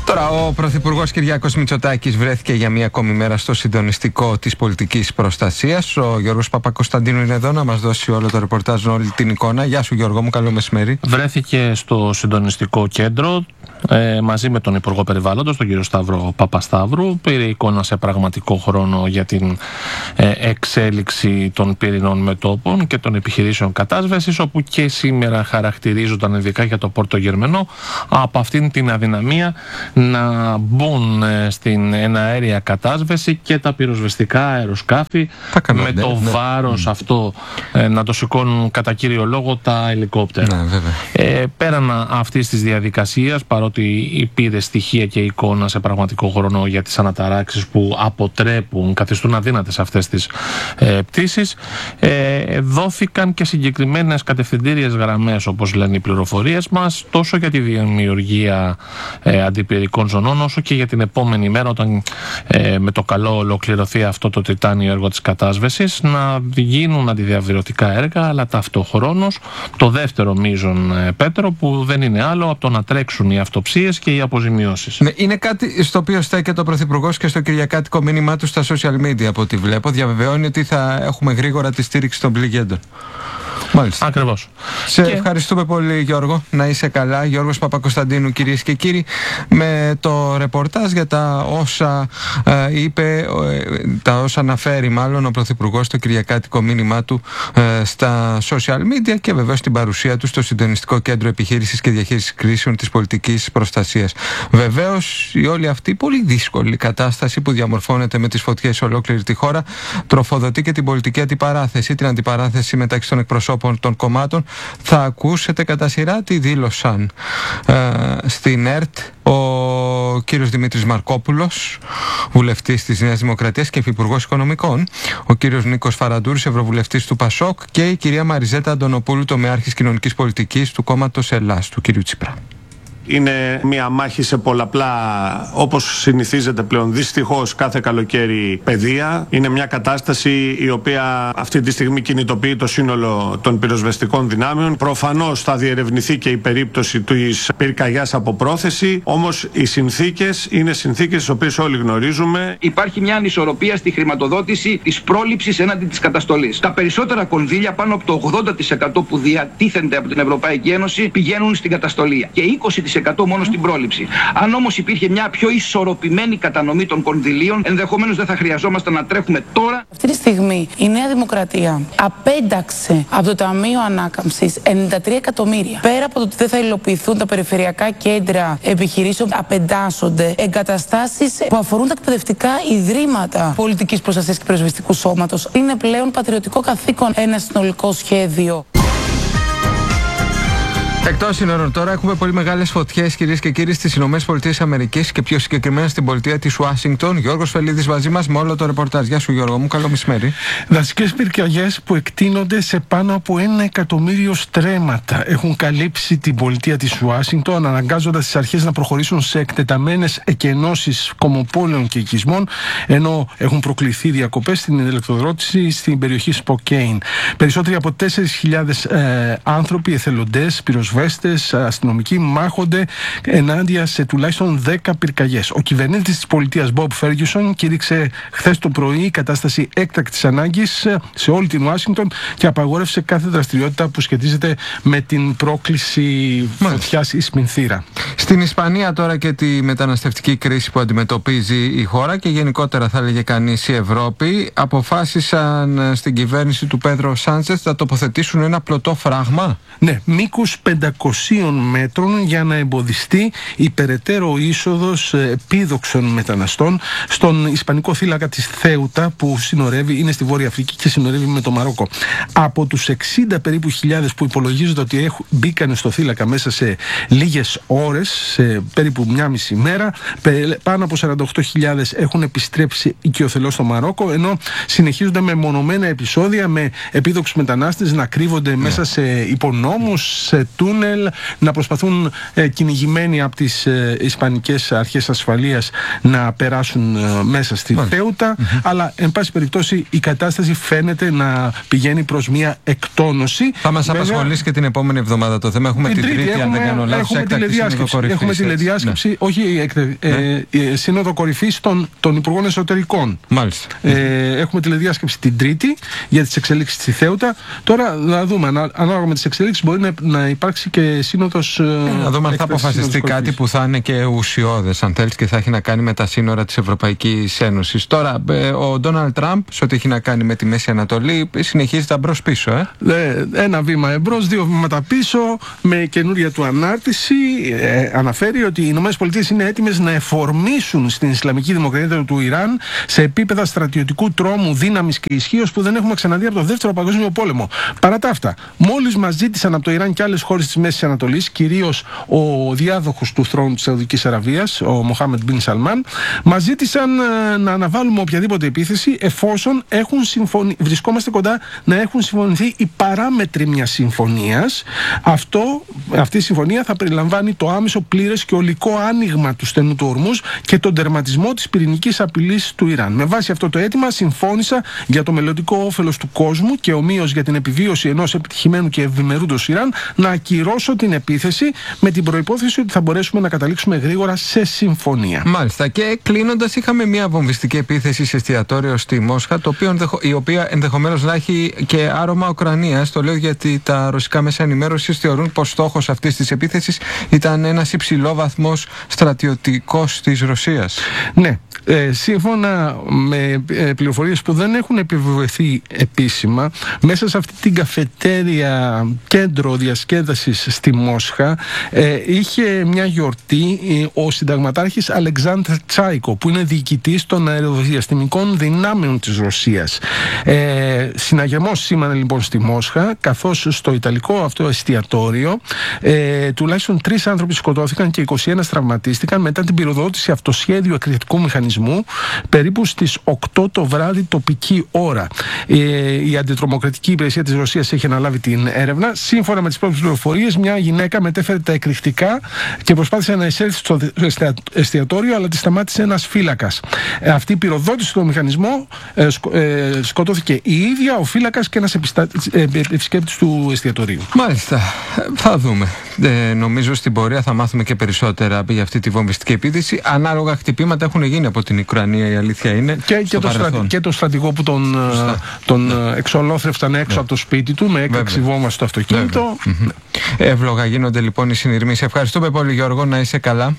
Τώρα, ο Πρωθυπουργός Κυριάκος Μητσοτάκης βρέθηκε για μία ακόμη μέρα στο συντονιστικό της πολιτικής προστασίας. Ο Γιώργος Παπακοσταντίνου είναι εδώ να μας δώσει όλο το ρεπορτάζ, όλη την εικόνα. Γεια σου, Γιώργο μου, καλό μεσημέρι. Βρέθηκε στο συντονιστικό κέντρο μαζί με τον Υπουργό Περιβάλλοντος, τον κύριο Σταύρο Παπασταύρου. Πήρε εικόνα σε πραγματικό χρόνο για την εξέλιξη των πυρηνών μετώπων και των επιχειρήσεων κατάσβεσης, όπου και σήμερα χαρακτηρίζονταν, ειδικά για το Πόρτο Γερμενό, από αυτήν την αδυναμία να μπουν στην εναέρια κατάσβεση και τα πυροσβεστικά αεροσκάφη με το βάρος αυτό να το σηκώνουν κατά κύριο λόγο τα ελικόπτερα. Πέραν αυτής της διαδικασίας, παρότι υπήρχε στοιχεία και εικόνα σε πραγματικό χρόνο για τις αναταράξεις που αποτρέπουν, καθιστούν αδύνατες αυτές τις πτήσεις, δόθηκαν και συγκεκριμένες κατευθυντήριες γραμμές, όπως λένε οι πληροφορίες μας, τόσο για τη δημιουργία αντιπυρικών ζωνών, όσο και για την επόμενη μέρα, όταν με το καλό ολοκληρωθεί αυτό το τιτάνιο έργο της κατάσβεσης, να γίνουν αντιδιαβηρωτικά έργα, αλλά ταυτοχρόνως το δεύτερο μείζον πέτρο, που δεν είναι άλλο από το να τρέξουν οι αυτοψίες και οι αποζημιώσεις. Ναι, είναι κάτι στο οποίο στέκεται ο Πρωθυπουργός και στο κυριακάτικο μήνυμά του στα social media, από ό,τι βλέπω. Διαβεβαιώνει ότι θα έχουμε γρήγορα τη στήριξη των πληγέντων. Μάλιστα. Ακριβώς. Ευχαριστούμε πολύ, Γιώργο. Να είσαι καλά. Γιώργος Παπακοσταντίνου, κυρίες και κύριοι, με το ρεπορτάζ για τα όσα είπε, τα όσα αναφέρει μάλλον ο Πρωθυπουργός στο κυριακάτικο μήνυμά του στα social media και βεβαίως την παρουσία του στο Συντονιστικό Κέντρο Επιχείρησης και Διαχείρισης Κρίσεων της Πολιτικής Προστασίας. Βεβαίως, η όλη αυτή πολύ δύσκολη κατάσταση που διαμορφώνεται με τις φωτιές σε ολόκληρη τη χώρα τροφοδοτεί και την πολιτική αντιπαράθεση, την αντιπαράθεση μεταξύ των εκπροσώπων των κομμάτων. Θα ακούσετε κατά σειρά τι δήλωσαν στην ΕΡΤ ο κύριος Δημήτρης Μαρκόπουλος, βουλευτής της Νέας Δημοκρατίας και υφυπουργός Οικονομικών, ο κύριος Νίκος Φαραντούρης, ευρωβουλευτής του ΠΑΣΟΚ, και η κυρία Μαριζέτα Αντωνοπούλου, τομεάρχης κοινωνικής πολιτικής του κόμματος Ελλάς, του κύριου Τσίπρα. Είναι μια μάχη σε πολλαπλά, όπως συνηθίζεται πλέον δυστυχώς κάθε καλοκαίρι, πεδία. Είναι μια κατάσταση η οποία αυτή τη στιγμή κινητοποιεί το σύνολο των πυροσβεστικών δυνάμεων. Προφανώς θα διερευνηθεί και η περίπτωση της πυρκαγιάς από πρόθεση. Όμως οι συνθήκες είναι συνθήκες τις οποίες όλοι γνωρίζουμε. Υπάρχει μια ανισορροπία στη χρηματοδότηση της πρόληψης έναντι της καταστολής. Τα περισσότερα κονδύλια, πάνω από το 80% που διατίθενται από την Ευρωπαϊκή Ένωση, πηγαίνουν στην καταστολή και 20% μόνο στην πρόληψη. Αν όμως υπήρχε μια πιο ισορροπημένη κατανομή των κονδυλίων, ενδεχομένως δεν θα χρειαζόμασταν να τρέχουμε τώρα. Αυτή τη στιγμή η Νέα Δημοκρατία απένταξε από το Ταμείο Ανάκαμψης 93 εκατομμύρια. Πέρα από το ότι δεν θα υλοποιηθούν τα περιφερειακά κέντρα επιχειρήσεων, απεντάσσονται εγκαταστάσεις που αφορούν τα εκπαιδευτικά ιδρύματα πολιτικής προστασίας και πυροσβεστικού σώματος. Είναι πλέον πατριωτικό καθήκον ένα συνολικό σχέδιο. Εκτός σύνορων τώρα έχουμε πολύ μεγάλες φωτιές, κυρίες και κύριοι, στις ΗΠΑ και πιο συγκεκριμένα στην πολιτεία της Ουάσιγκτον. Γιώργος Φελίδης μαζί μας με όλο το ρεπορτάζ. Γεια σου, Γιώργο μου, καλό μεσημέρι. Δασικές πυρκαγιές που εκτείνονται σε πάνω από 1 εκατομμύριο στρέμματα έχουν καλύψει την πολιτεία της Ουάσιγκτον, αναγκάζοντας τις αρχές να προχωρήσουν σε εκτεταμένες εκενώσεις κομμοπόλεων και οικισμών, ενώ έχουν προκληθεί διακοπές στην ηλεκτροδότηση στην περιοχή Σποκέιν. Περισσότεροι από 4.000 άνθρωποι, εθελοντές, πυροσβέστες, αστυνομικοί μάχονται ενάντια σε τουλάχιστον 10 πυρκαγιές. Ο κυβερνήτης της πολιτείας Bob Ferguson κήρυξε χθες το πρωί κατάσταση έκτακτης ανάγκης σε όλη την Ουάσιγκτον και απαγόρευσε κάθε δραστηριότητα που σχετίζεται με την πρόκληση φωτιάς ή σπινθήρα. Στην Ισπανία τώρα και τη μεταναστευτική κρίση που αντιμετωπίζει η χώρα και γενικότερα θα έλεγε κανείς η Ευρώπη, αποφάσισαν στην κυβέρνηση του Πέδρο Σάντσεθ να τοποθετήσουν ένα πλωτό φράγμα. Ναι, μήκους 500 μέτρων για να εμποδιστεί η περαιτέρω είσοδος επίδοξων μεταναστών στον ισπανικό θύλακα της Θέουτα που συνορεύει, είναι στη Βόρεια Αφρική και συνορεύει με το Μαρόκο. Από τους 60 περίπου χιλιάδες που υπολογίζονται ότι μπήκαν στο θύλακα μέσα σε λίγες ώρες, σε περίπου μια μισή μέρα, πάνω από 48.000 έχουν επιστρέψει οικειοθελώς στο Μαρόκο, ενώ συνεχίζονται με μονομένα επεισόδια με επίδοξους μετανάστες να κρύβονται μέσα σε υπονόμους, σε τούνελ, να προσπαθούν κυνηγημένοι από τις ισπανικές αρχές ασφαλείας να περάσουν μέσα στη Θέουτα, αλλά εν πάση περιπτώσει η κατάσταση φαίνεται να πηγαίνει προς μια εκτόνωση. Θα μας απασχολήσει και την επόμενη εβδομάδα το θέμα. Έχουμε την Τρίτη, αν δεν κάνω λάθος, έκτακτη σύνοδο κορυφής. Έχουμε τηλεδιάσκεψη, όχι σύνοδο κορυφής των Υπουργών Εσωτερικών. Μάλιστα. Έχουμε τηλεδιάσκεψη την Τρίτη για τις εξελίξεις στη Θέουτα. Τώρα να δούμε, ανάλογα με τις εξελίξεις μπορεί να υπάρξει και σύνοδος. Να δούμε αν θα αποφασιστεί κάτι που θα είναι και ουσιώδες, αν θέλεις, και θα έχει να κάνει με τα σύνορα της Ευρωπαϊκής Ένωσης. Τώρα, ο Ντόναλντ Τραμπ, σε ό,τι έχει να κάνει με τη Μέση Ανατολή, συνεχίζει τα μπρος-πίσω. Ένα βήμα εμπρός, δύο βήματα πίσω, με καινούρια του ανάρτηση. Αναφέρει ότι οι ΗΠΑ είναι έτοιμες να εφορμήσουν στην Ισλαμική Δημοκρατία του Ιράν σε επίπεδα στρατιωτικού τρόμου, δύναμης και ισχύως που δεν έχουμε ξαναδεί από το Δεύτερο Παγκόσμιο Πόλεμο. Παρά τα αυτά, μόλις μας ζήτησαν από το Ιράν και άλλες χώρες της Μέσης Ανατολής, κυρίως ο διάδοχος του θρόνου της Σαουδικής Αραβίας, ο Μοχάμεντ Μπιν Σαλμάν, μας ζήτησαν να αναβάλουμε οποιαδήποτε επίθεση εφόσον βρισκόμαστε κοντά να έχουν συμφωνηθεί οι παράμετροι μιας συμφωνίας. Αυτή η συμφωνία θα περιλαμβάνει το άμεσο, πλήρες και ολικό άνοιγμα του στενού του Ορμούζ και τον τερματισμό της πυρηνικής απειλής του Ιράν. Με βάση αυτό το αίτημα, συμφώνησα για το μελλοντικό όφελος του κόσμου και ομοίως για την επιβίωση ενός επιτυχημένου και ευημερούντος Ιράν να ακυρώσω την επίθεση με την προϋπόθεση ότι θα μπορέσουμε να καταλήξουμε γρήγορα σε συμφωνία. Μάλιστα. Και κλείνοντας, είχαμε μια βομβιστική επίθεση σε εστιατόριο στη Μόσχα, η οποία ενδεχομένως να έχει και άρωμα Ουκρανίας. Το λέω γιατί τα ρωσικά μέσα ενημέρωσης θεωρούν πως στόχος αυτής της επίθεσης ήταν ένας υψηλόβαθμος στρατιωτικός της Ρωσίας. Ναι. Σύμφωνα με πληροφορίες που δεν έχουν επιβεβαιωθεί επίσημα, μέσα σε αυτή την καφετέρια κέντρο διασκέδασης στη Μόσχα είχε μια γιορτή ο συνταγματάρχης Αλεξάνδρ Τσάικο, που είναι διοικητής των αεροδιαστημικών δυνάμεων της Ρωσίας. Συναγερμός σήμανε λοιπόν στη Μόσχα, καθώς στο ιταλικό αυτό εστιατόριο τουλάχιστον 3 άνθρωποι σκοτώθηκαν και 21 τραυματίστηκαν μετά την πυροδότηση αυτοσχέδιου εκρηκτικού μηχανισμού περίπου στις 8 το βράδυ τοπική ώρα. Η αντιτρομοκρατική υπηρεσία της Ρωσίας έχει αναλάβει την έρευνα. Σύμφωνα με τις πρώτες πληροφορίες, μια γυναίκα μετέφερε τα εκρηκτικά και προσπάθησε να εισέλθει στο εστιατόριο, αλλά τη σταμάτησε ένας φύλακας. Αυτή η πυροδότηση του μηχανισμού σκοτώθηκε η ίδια, ο φύλακας και ένας επισκέπτης του εστιατορίου. Μάλιστα. Θα δούμε. Νομίζω στην πορεία θα μάθουμε και περισσότερα για αυτή τη βομβιστική επίθεση. Ανάλογα χτυπήματα έχουν γίνει από την Ουκρανία, η αλήθεια είναι. Και το στρατηγό που τον εξολόθρευσαν έξω από το σπίτι του με έκρηξη βόμβα στο αυτοκίνητο. Εύλογα γίνονται λοιπόν οι συνειρμοί. Σε ευχαριστούμε πολύ, Γιώργο, να είσαι καλά.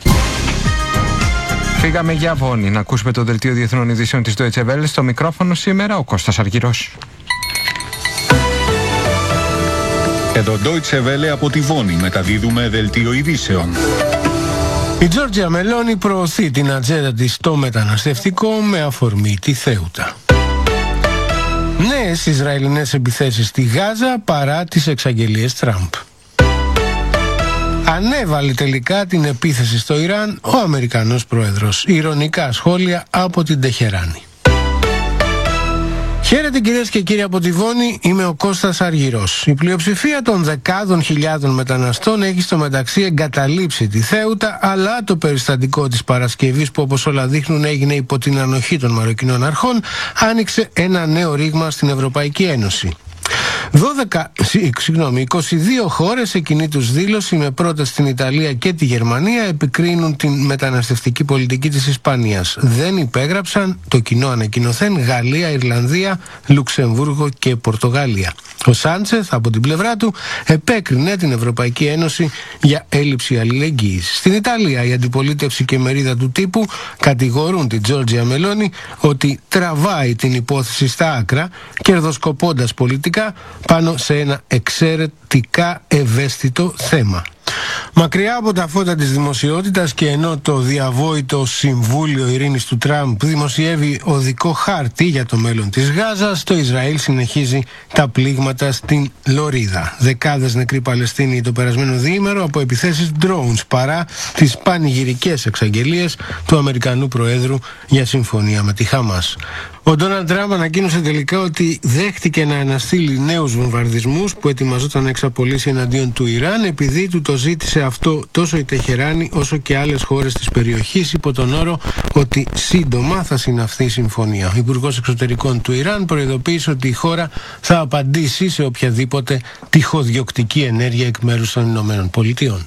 Φύγαμε για Βόνη να ακούσουμε το δελτίο διεθνών ειδήσεων της Deutsche Welle. Στο μικρόφωνο σήμερα ο Κώστας Αργυρός. Εδώ Deutsche Welle από τη Βόνη μεταδίδουμε δελτίο ειδήσεων. Η Τζόρτζια Μελόνι προωθεί την ατζέντα της στο μεταναστευτικό με αφορμή τη Θέουτα. Νέες Ισραηλινές επιθέσεις στη Γάζα παρά τις εξαγγελίες Τραμπ. Ανέβαλε τελικά την επίθεση στο Ιράν ο Αμερικανός πρόεδρος. Ειρωνικά σχόλια από την Τεχεράνη. Χαίρετε κυρίες και κύριοι από τη Βόνη, είμαι ο Κώστας Αργυρός. Η πλειοψηφία των δεκάδων χιλιάδων μεταναστών έχει στο μεταξύ εγκαταλείψει τη Θέουτα, αλλά το περιστατικό της Παρασκευής, που όπως όλα δείχνουν έγινε υπό την ανοχή των Μαροκινών αρχών, άνοιξε ένα νέο ρήγμα στην Ευρωπαϊκή Ένωση. 22 χώρες σε κοινή τους δήλωση, με πρώτα στην Ιταλία και τη Γερμανία, επικρίνουν την μεταναστευτική πολιτική της Ισπανίας. Δεν υπέγραψαν το κοινό ανακοινωθέν Γαλλία, Ιρλανδία, Λουξεμβούργο και Πορτογαλία. Ο Σάντσεθ από την πλευρά του επέκρινε την Ευρωπαϊκή Ένωση για έλλειψη αλληλεγγύης. Στην Ιταλία η αντιπολίτευση και μερίδα του τύπου κατηγορούν την Τζόρτζια Μελόνι ότι τραβάει την υπόθεση στα άκρα, κερδοσκοπώντας πολιτικά πάνω σε ένα εξαιρετικά ευαίσθητο θέμα. Μακριά από τα φώτα της δημοσιότητας και ενώ το διαβόητο Συμβούλιο Ειρήνης του Τραμπ δημοσιεύει οδικό χάρτη για το μέλλον της Γάζας, το Ισραήλ συνεχίζει τα πλήγματα στην Λωρίδα. Δεκάδες νεκροί Παλαιστίνοι το περασμένο διήμερο από επιθέσεις drones, παρά τις πανηγυρικές εξαγγελίες του Αμερικανού Προέδρου για συμφωνία με τη Χαμάς. Ο Ντόναλντ Τραμπ ανακοίνωσε τελικά ότι δέχτηκε να αναστείλει νέους βομβαρδισμούς που ετοιμαζόταν να εξαπολύσει εναντίον του Ιράν, επειδή του το ζήτησε αυτό τόσο η Τεχεράνη όσο και άλλες χώρες της περιοχής, υπό τον όρο ότι σύντομα θα συναυθεί η συμφωνία. Ο Υπουργός Εξωτερικών του Ιράν προειδοποίησε ότι η χώρα θα απαντήσει σε οποιαδήποτε τυχοδιοκτική ενέργεια εκ μέρους των Ηνωμένων Πολιτειών.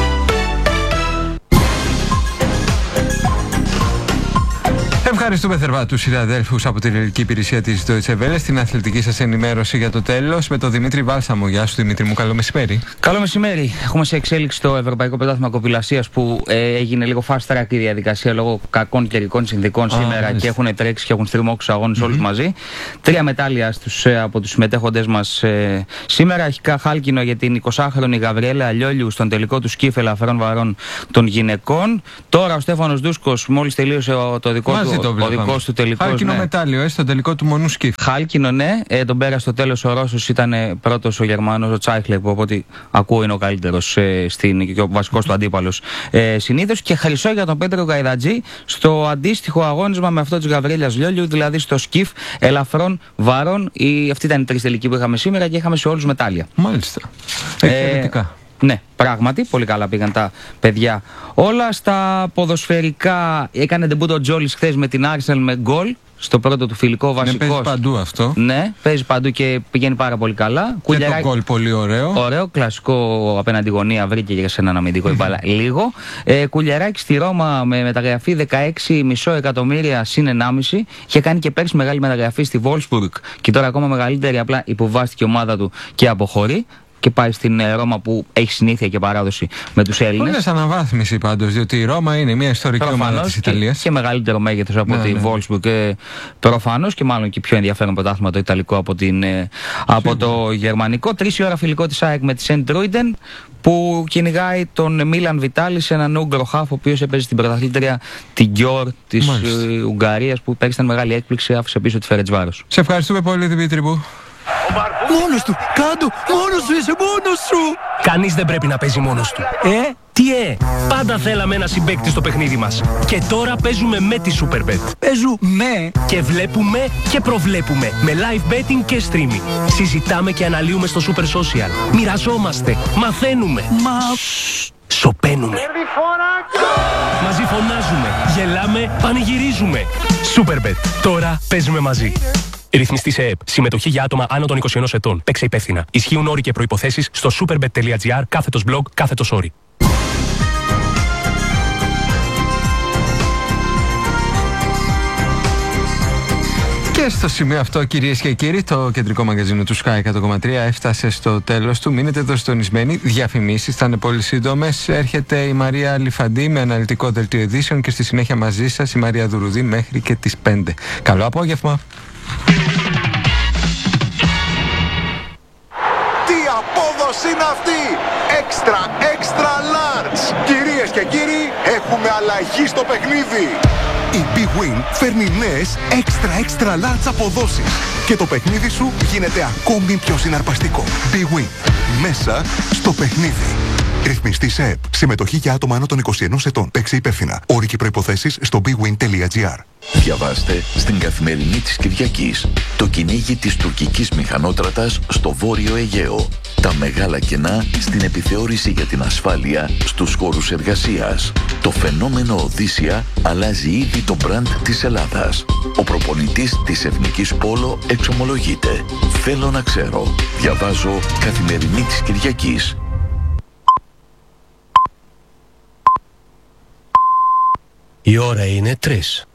Ευχαριστούμε θερμά τους συναδέλφους από την ελληνική υπηρεσία της Deutsche Welle στην αθλητική σας ενημέρωση για το τέλος με τον Δημήτρη Βάλσαμο. Γεια σου Δημήτρη μου, καλό μεσημέρι. Καλό μεσημέρι. Έχουμε σε εξέλιξη το Ευρωπαϊκό Πρωτάθλημα Κοπηλασίας που έγινε λίγο fast track η διαδικασία λόγω κακών καιρικών συνθηκών σήμερα και έχουν τρέξει και έχουν στριμώξει τους αγώνες όλους μαζί. 3 μετάλλια από τους συμμετέχοντες μας σήμερα. Αρχικά χάλκινο για την 20χρονη Γαβριέλα Αλιόλιου στον τελικό του σκιφ ελαφρών βαρών των γυναικών. Τώρα ο Στέφανος Ντούσκος μόλις τελείωσε το δικό του τελικό. Χάλκινο μετάλλιο, στο τελικό του μονού σκιφ. Χάλκινο, ναι. Τον πέρασε στο τέλος ο Ρώσος, ήταν πρώτος ο Γερμανός, ο Τσάιχλερ, που από ό,τι ακούω είναι ο καλύτερος και ο βασικός του αντίπαλος συνήθως. Και χρυσό για τον Πέτρο Γαϊδατζή στο αντίστοιχο αγώνισμα με αυτό της Γαβριέλας Λιόλιου, δηλαδή στο σκιφ ελαφρών βαρών. Αυτή ήταν η 3 τελική που είχαμε σήμερα και είχαμε σε όλους μετάλλια. Μάλιστα. Εξαιρετικά. Ναι, πράγματι, πολύ καλά πήγαν τα παιδιά. Όλα στα ποδοσφαιρικά. Έκανε ντεμπούτο ο Τζόλις χθες με την Arsenal με γκολ στο πρώτο του φιλικό, βασικός. Ναι, παίζει παντού αυτό. Ναι, παίζει παντού και πηγαίνει πάρα πολύ καλά. Και το γκολ πολύ ωραίο. Ωραίο, κλασικό απέναντι γωνία, βρήκε για σε έναν αμυντικό η μπάλα λίγο. Κουλιαράκι στη Ρώμα με μεταγραφή 16,5 εκατομμύρια συν 1,5. Είχε κάνει και πέρσι μεγάλη μεταγραφή στη Wolfsburg και τώρα ακόμα μεγαλύτερη, απλά υποβάστηκε η ομάδα του και αποχωρεί. Και πάει στην Ρώμα που έχει συνήθεια και παράδοση με τους Έλληνες. Πολλές αναβάθμιση πάντως, διότι η Ρώμα είναι μια ιστορική ομάδα της Ιταλίας. Και μεγαλύτερο μέγεθος από τη Wolfsburg προφανώς, και μάλλον και πιο ενδιαφέρον πρωτάθλημα το Ιταλικό από το Γερμανικό. 3 η ώρα φιλικό της ΑΕΚ με τη Σεντ Ρούιντεν που κυνηγάει τον Μίλαν Βιτάλη, σε έναν Ούγκρο χαφ, ο οποίος έπαιζε στην πρωταθλήτρια την Γκιόρ της Ουγγαρίας, που πέρυσι ήταν μεγάλη έκπληξη, άφησε πίσω τη Φερεντσβάρος. Σε ευχαριστούμε πολύ Δημήτρη μου. Μόνος του, κάτω, μόνος σου είσαι, μόνος σου. Κανείς δεν πρέπει να παίζει μόνος του. Τι πάντα θέλαμε ένα συμπαίκτη στο παιχνίδι μας. Και τώρα παίζουμε με τη Superbet. Παίζουμε και βλέπουμε και προβλέπουμε με live betting και streaming. Συζητάμε και αναλύουμε στο Super Social. Μοιραζόμαστε, μαθαίνουμε. Σωπαίνουμε. Μαζί φωνάζουμε, γελάμε, πανηγυρίζουμε. Superbet. Τώρα παίζουμε μαζί. Ρυθμιστή σε ΕΕΠ. Συμμετοχή για άτομα άνω των 21 ετών. Παίξε υπεύθυνα. Ισχύουν όροι και προϋποθέσεις στο superbet.gr/blog/όροι. Και στο σημείο αυτό, κυρίες και κύριοι, το κεντρικό μαγκαζίνο του Sky 100,3 έφτασε στο τέλος του. Μείνετε εδώ συντονισμένοι. Διαφημίσεις θα είναι πολύ σύντομες. Έρχεται η Μαρία Λιφαντή με αναλυτικό δελτίο ειδήσεων και στη συνέχεια μαζί σας η Μαρία Δουρουδή μέχρι και τις 5. Καλό απόγευμα. Τι απόδοση είναι αυτή! Extra large! Κυρίες και κύριοι, έχουμε αλλαγή στο παιχνίδι! Η Big Win φέρνει νέες extra large αποδόσεις και το παιχνίδι σου γίνεται ακόμη πιο συναρπαστικό. Big Win. Μέσα στο παιχνίδι. Ρυθμιστή σε ΕΕΠ. Συμμετοχή για άτομα άνω των 21 ετών. Παίξε υπεύθυνα. Όροι και προϋποθέσεις στο bigwin.gr. Διαβάστε στην Καθημερινή της Κυριακής το κυνήγι της τουρκικής μηχανότρατας στο Βόρειο Αιγαίο. Τα μεγάλα κενά στην επιθεώρηση για την ασφάλεια στους χώρους εργασίας. Το φαινόμενο Οδύσσια αλλάζει ήδη το μπραντ της Ελλάδας. Ο προπονητής της Εθνικής Πόλο εξομολογείται. Θέλω να ξέρω. Διαβάζω Καθημερινή της Κυριακής. Η ώρα είναι 3.